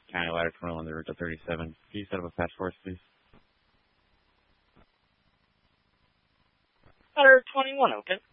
County Ladder 21 on the route to 37. Can you set up a patch for us, please? Ladder 21, open.